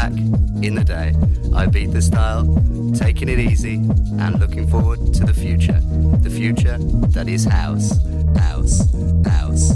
back in the day. I beat the style, taking it easy, and looking forward to the future. The future that is house, house, house.